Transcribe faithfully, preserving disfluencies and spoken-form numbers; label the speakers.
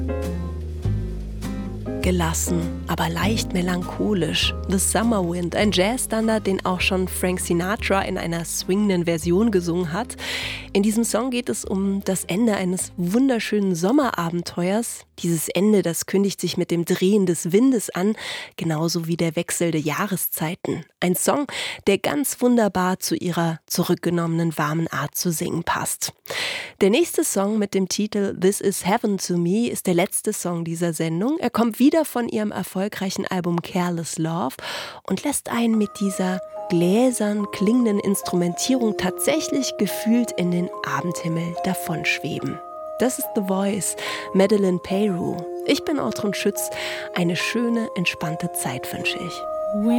Speaker 1: Gelassen, aber leicht melancholisch. The Summer Wind, ein Jazzstandard, den auch schon Frank Sinatra in einer swingenden Version gesungen hat. In diesem Song geht es um das Ende eines wunderschönen Sommerabenteuers. Dieses Ende, das kündigt sich mit dem Drehen des Windes an, genauso wie der Wechsel der Jahreszeiten. Ein Song, der ganz wunderbar zu ihrer zurückgenommenen warmen Art zu singen passt. Der nächste Song mit dem Titel This Is Heaven to Me ist der letzte Song dieser Sendung. Er kommt wieder von ihrem erfolgreichen Album Careless Love und lässt einen mit dieser gläsern klingenden Instrumentierung tatsächlich gefühlt in den Abendhimmel davonschweben. Das ist The Voice, Madeleine Peyroux. Ich bin Ortrun Schütz. Eine schöne, entspannte Zeit wünsche ich.